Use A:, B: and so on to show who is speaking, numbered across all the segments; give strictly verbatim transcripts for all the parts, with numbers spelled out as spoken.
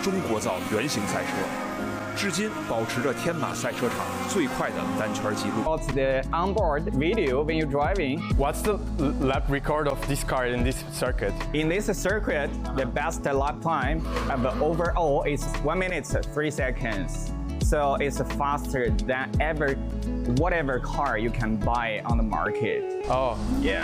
A: 中国造原型赛车，至今保持着天马赛车场最快的单圈纪录。
B: What's the onboard video when you're driving?
C: What's the lap record of this car in this circuit?
B: In this circuit, the best lap time of the overall is one minute three seconds. So it's faster than ever, whatever car you can buy on the market.
C: Oh,
B: Yeah.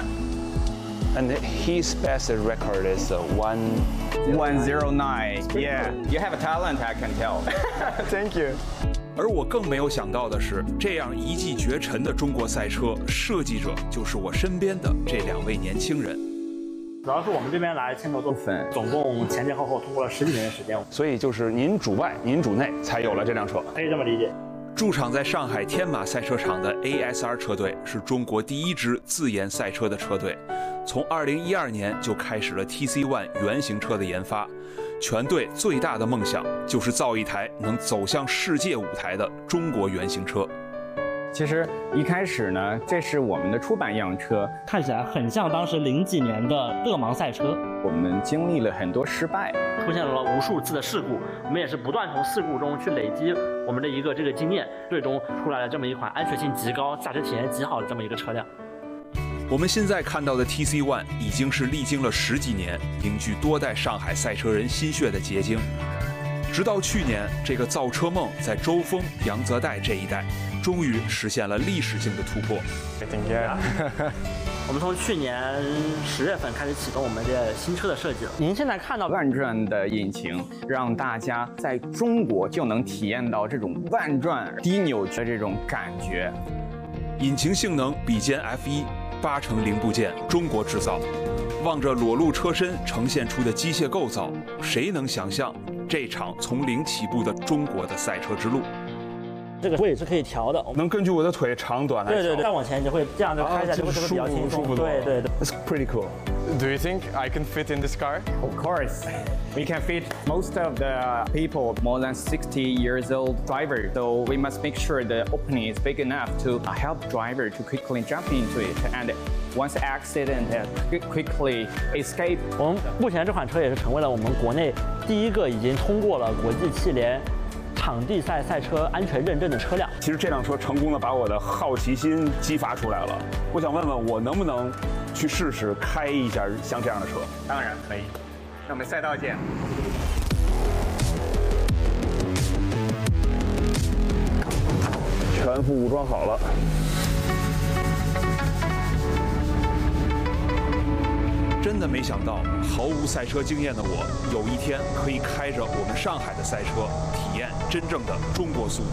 D: And his best record is uh, one.
B: one oh nine. Yeah. You have a talent, I can tell.
C: thank you.
A: 而我更没有想到的是，这样一骑绝尘的中国赛车设计者就是我身边的这两位年轻人。
E: 主要是我们这边来牵头做
B: 粉，
E: 总共前前后后通过了十几年的时间，
D: 所以就是您主外，您主内，才有了这辆车。
E: 可以这么理解。
A: 驻场在上海天马赛车场的 A S R 车队是中国第一支自研赛车的车队，从二零一二年就开始了 T C 一 原型车的研发。全队最大的梦想就是造一台能走向世界舞台的中国原型车。
B: 其实一开始呢，这是我们的出版样车，
E: 看起来很像当时零几年的勒芒赛车。
B: 我们经历了很多失败，
E: 出现了无数次的事故，我们也是不断从事故中去累积我们的一个这个经验，最终出来了这么一款安全性极高、驾驶体验极好的这么一个车辆。
A: 我们现在看到的 T C 一 已经是历经了十几年、凝聚多代上海赛车人心血的结晶。直到去年，这个造车梦在周峰、杨泽岱这一代，终于实现了历史性的突破。
C: I think yeah.
E: 我们从去年十月份开始启动我们的新车的设计了。您现在看到
B: 万转的引擎，让大家在中国就能体验到这种万转低扭的这种感觉。
A: 引擎性能比肩 F 一， 八成零部件中国制造。望着裸露车身呈现出的机械构造，谁能想象这场从零起步的中国的赛车之路？
E: 这个位置可以调的，
D: 能根据我的腿长短来调。
E: 对对对，再往前就会这样就开起来就会就会比较轻松。对对对
D: ，It's pretty cool.
C: Do you think I can fit in this car?
B: Of course, we can fit most of the people more than sixty years old driver. So we must make sure the opening is big enough to help driver to quickly jump into it and once accident quickly escape.
E: 我们目前这款车也是成为了我们国内第一个已经通过了国际汽联 场地赛赛车安全认证的车辆。
D: 其实这辆车成功的把我的好奇心激发出来了。我想问问，我能不能去试试开一下像这样的车？
B: 当然可以。那我们赛道见。
D: 全副武装好了。
A: 真的没想到，毫无赛车经验的我，有一天可以开着我们上海的赛车，体验真正的中国速度。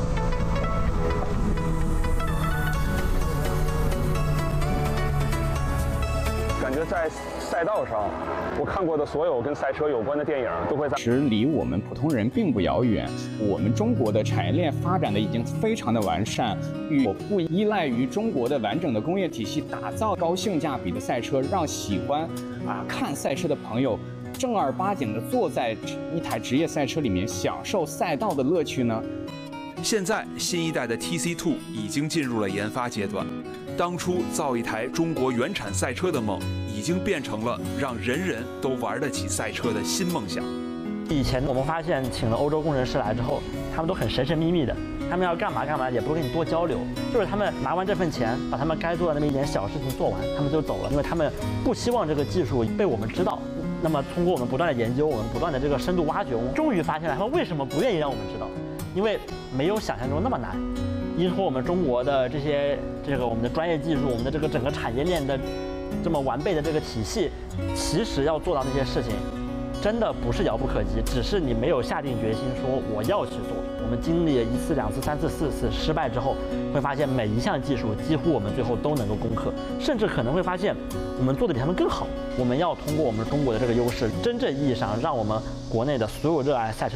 D: 感觉在赛道上，我看过的所有跟赛车有关的电影，都会在。
B: 其实离我们普通人并不遥远。我们中国的产业链发展的已经非常的完善，我不依赖于中国的完整的工业体系，打造高性价比的赛车，让喜欢啊看赛车的朋友正儿八经的坐在一台职业赛车里面，享受赛道的乐趣呢？
A: 现在新一代的 T C 二 已经进入了研发阶段。当初造一台中国原产赛车的梦，已经变成了让人人都玩得起赛车的新梦想。
E: 以前我们发现，请了欧洲工程师来之后，他们都很神神秘秘的，他们要干嘛干嘛，也不会跟你多交流，就是他们拿完这份钱，把他们该做的那么一点小事情做完，他们就走了，因为他们不希望这个技术被我们知道。那么通过我们不断的研究，我们不断的这个深度挖掘，我们终于发现了他们为什么不愿意让我们知道，因为没有想象中那么难。 依托我们中国的这些这个我们的专业技术，我们的这个整个产业链的这么完备的这个体系，其实要做到那些事情，真的不是遥不可及，只是你没有下定决心说我要去做。我们经历了一次、两次、三次、四次失败之后，会发现每一项技术几乎我们最后都能够攻克，甚至可能会发现我们做的比他们更好。我们要通过我们中国的这个优势，真正意义上让我们国内的所有热爱赛车